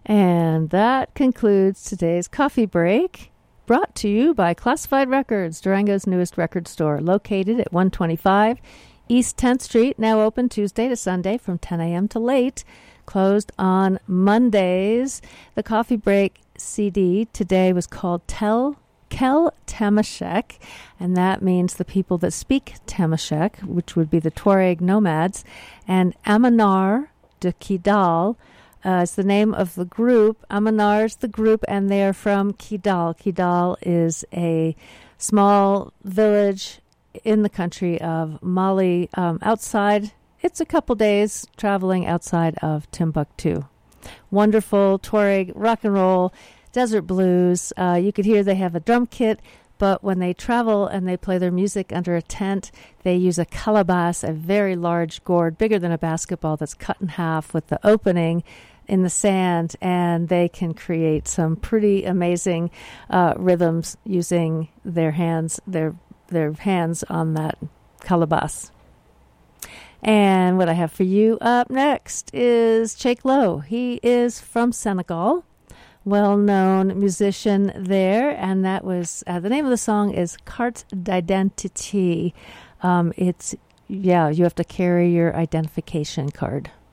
And that concludes today's coffee break, brought to you by Classified Records, Durango's newest record store, located at 125 East 10th Street, now open Tuesday to Sunday from 10 a.m. to late, closed on Mondays. The coffee break CD today was called Kel Tamashek, and that means the people that speak Tamashek, which would be the Tuareg nomads, and Amanar de Kidal is the name of the group. Amanar is the group, and they are from Kidal. Kidal is a small village in the country of Mali, outside. It's a couple days traveling outside of Timbuktu. Wonderful Tuareg rock and roll, desert blues. You could hear they have a drum kit, but when they travel and they play their music under a tent, they use a calabash, a very large gourd, bigger than a basketball, that's cut in half with the opening in the sand, and they can create some pretty amazing rhythms using their hands, their hands on that calabash. And what I have for you up next is Cheikh Lowe. He is from Senegal, well-known musician there, and that was the name of the song is Carte d'identité. You have to carry your identification card.